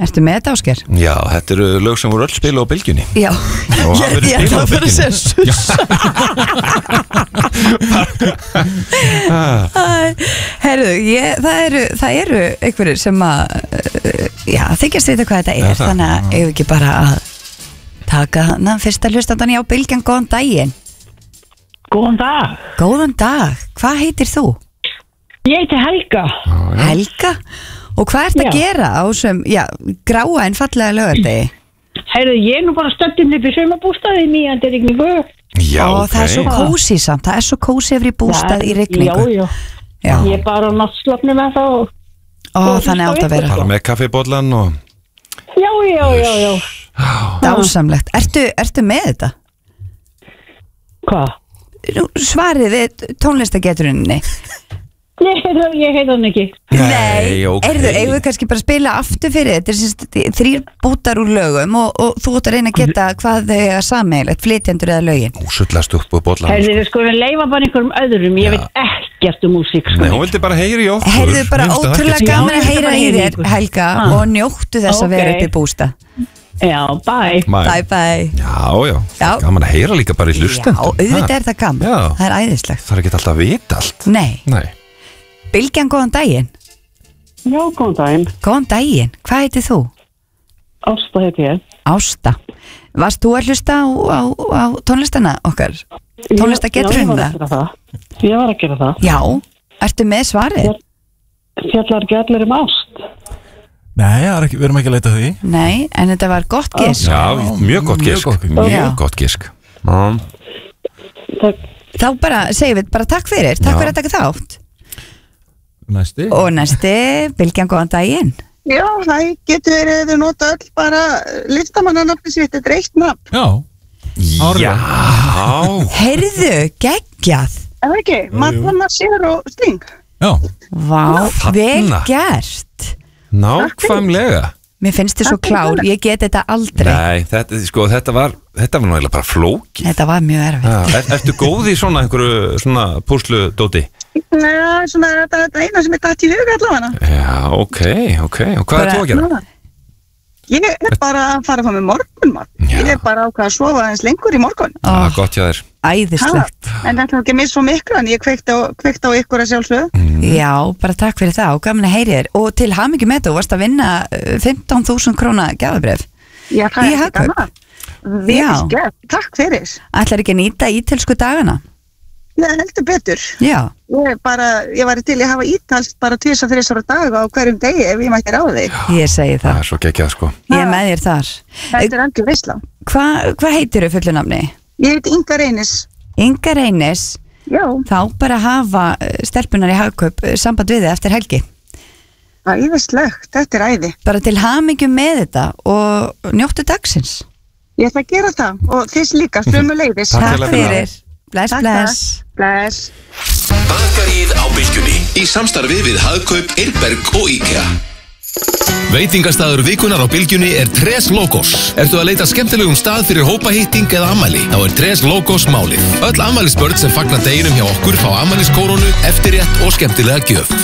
Ertu með þetta, Ásgeir? Já, þetta eru lög sem voru öll spila á Bylgjunni. Já, ég ætla að fara að segja sussa. Herðu, það eru einhverjir sem að þykjast vita hvað þetta er, þannig að ef ekki bara að taka hana fyrsta hlustandan á Bylgjan. Góðan daginn. Góðan dag. Góðan dag, hvað heitir þú? Ég heiti Helga. Helga? Og hvað ert að gera á þessum, gráa en fallega laugardegi? Heyrðu, ég er nú bara stöddinn upp í sumarbústaði í nýjandi rigningu. Já, ok. Það er svo kósí samt, það er svo kósí yfir í bústað í rigningu. Já. Ég er bara á náttslöfni með það og... þannig átt að vera. Bara með kaffibóllan og... Já. Dásamlegt. Ertu með þetta? Hvað? Svarið við tónlistageturinni. Ég heit hann ekki. Nei, ok. Eigum við kannski bara að spila aftur fyrir þetta er 3 bútar úr lögum og þú ætti að reyna að geta hvað þau er sameiginlegt, flytjendur eða lögin. Úsullast upp á bollan. Heyrðu, við sko við leifa bara einhverjum öðrum, ég veit ekkert um músík sko. Nei, hún vildi bara heyra í okkur. Heyrðu, bara ótrúlega gaman að heyra í þér, Helga, og njóttu þess að vera upp í bústa. Já, bye. Bye. Já, gaman að heyra líka bara í hlustendum. Já, auðvitað er það gaman, það er æðislegt. Það er ekki alltaf að vita allt. Nei. Bylgjan, góðan daginn. Já, góðan daginn. Góðan daginn, hvað heitir þú? Ásta heiti ég. Ásta. Varst þú að hlusta á tónlistana okkar? Tónlistageturinn það? Ég var að gera það. Já, ertu með svarið? Fjallar ekki allir um ást? Nei, við erum ekki að leita því. Nei, en þetta var gott gisk. Já, mjög gott gisk. Mjög gott gisk. Þá bara, segjum við bara takk fyrir. Takk fyrir að taka þátt. Næsti. Og næsti, Bylgjan, góðan daginn. Já, það getur verið þau nota öll bara listamannanafni sitt, þetta er eitt nafn. Já. Heyrðu, geggjað. Er það ekki? Madonna, Sér og Sting. Já. Vá, vel gert. Nákvæmlega. Mér finnst þið svo klár, ég get þetta aldrei. Nei, þetta var náttúrulega bara flókið. Þetta var mjög erfitt. Ertu góð í einhverju svona púsludóti? Nei, þetta er eina sem er dætt í huga allavega. Já, ok. Og hvað er þú að gera? Ég er bara að fara að fá með morgunmat. Ég er bara ákvað að sofa eins lengur í morgun. Gott hjá þér. Æðislegt. En þetta er ekki mist svo miklu, en ég kveikt á ykkur að sjálfsögðu. Já, bara takk fyrir það og gaman að heyri þér. Og til hamingju með þú varst að vinna 15.000 króna gjafabréf. Já, það er ekki gaman. Virkilega, takk fyrir. Ætlar ekki að nýta ítölsku dagana? Nei, heldur betur. Já. Ég var til að hafa ítalst bara 2-3 ára dag á hverjum degi ef ég mætti ráði. Ég segi það. Það er svo geggjað sko. Ég er með þér þar. Þetta er algjör veisla. Hvað heitir þau fullu nafni? Ég heiti Inga Reynis. Inga Reynis? Já. Þá bara hafa stelpunar í Hagkaup samband við þið eftir helgi. Æðislegt, þetta er æði. Bara til hamingju með þetta og njóttu dagsins. Ég ætla að gera það og þess líka, sömuleiðis. Takk fyrir. Bless. Bakaríið á Bylgjunni í samstarfi við Hagkaup, Eirberg og IKEA. Veitingastaður vikunar á Bylgjunni er Tres Logos. Ertu að leita skemmtilegum stað fyrir hópahitting eða afmæli? Þá er Tres Logos málið. Öll afmælisbörn sem fagna deginum hjá okkur fá afmæliskórónu, eftirrétt og skemmtilega gjöf.